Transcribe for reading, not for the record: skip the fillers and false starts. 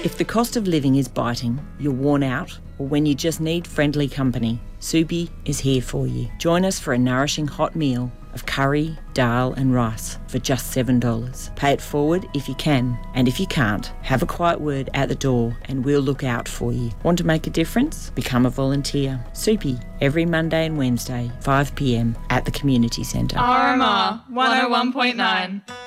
If the cost of living is biting, you're worn out, or when you just need friendly company, Soupy is here for you. Join us for a nourishing hot meal of curry, dal and rice for just $7. Pay it forward if you can, and if you can't, have a quiet word at the door and we'll look out for you. Want to make a difference? Become a volunteer. Soupy, every Monday and Wednesday, 5 p.m. at the Community Centre. RMR 101.9.